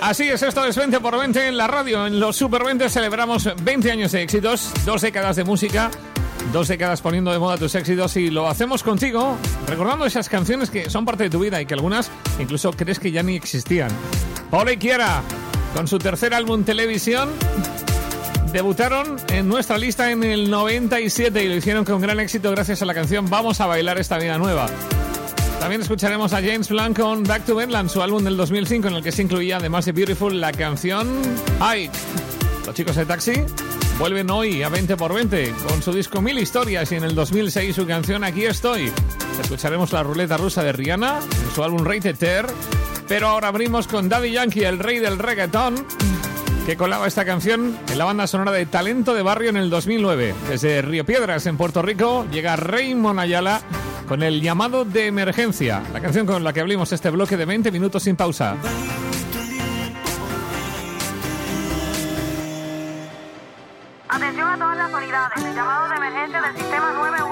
Así es, esto es 20 por 20 en la radio. En los Super 20 celebramos 20 años de éxitos, 2 décadas de música, 2 décadas poniendo de moda tus éxitos, y lo hacemos contigo, recordando esas canciones que son parte de tu vida y que algunas incluso crees que ya ni existían. Paula y Kiara, con su tercer álbum Televisión, debutaron en nuestra lista en el 97 y lo hicieron con gran éxito gracias a la canción Vamos a bailar esta vida nueva. También escucharemos a James Blunt con Back to Bedlam, su álbum del 2005, en el que se incluía, además de Beautiful, la canción Hike. Los chicos de Taxi vuelven hoy a 20 por 20 con su disco 1000 historias, y en el 2006 su canción Aquí estoy. Escucharemos la ruleta rusa de Rihanna en su álbum Rated Ter, pero ahora abrimos con Daddy Yankee, el rey del reggaetón, que colaba esta canción en la banda sonora de Talento de Barrio en el 2009. Desde Río Piedras, en Puerto Rico, llega Raymond Ayala con el llamado de emergencia, la canción con la que abrimos este bloque de 20 minutos sin pausa. Atención a todas las unidades, llamado de emergencia del sistema 911.